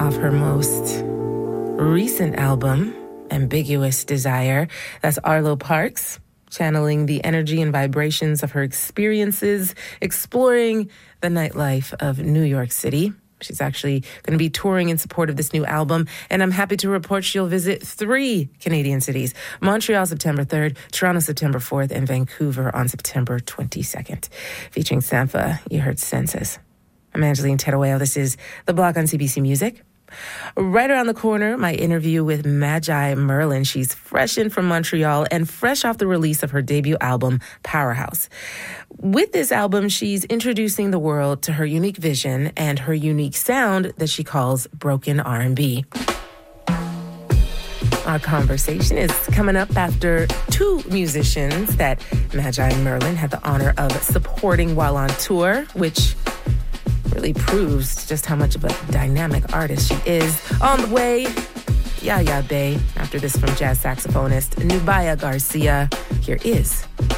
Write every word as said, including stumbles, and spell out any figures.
off her most recent album, Ambiguous Desire. That's Arlo Parks, channeling the energy and vibrations of her experiences, exploring the nightlife of New York City. She's actually going to be touring in support of this new album, and I'm happy to report she'll visit three Canadian cities: Montreal September third, Toronto September fourth, and Vancouver on September twenty-second. Featuring Sampha, you heard Senses. I'm Angeline Terueo. This is The Block on C B C Music. Right around the corner, my interview with Magi Merlin. She's fresh in from Montreal and fresh off the release of her debut album, Powerhouse. With this album, she's introducing the world to her unique vision and her unique sound that she calls broken R and B. Our conversation is coming up after two musicians that Magi Merlin had the honor of supporting while on tour, which really proves just how much of a dynamic artist she is. On the way, Yaya Bay. After this, from jazz saxophonist Nubia Garcia, here is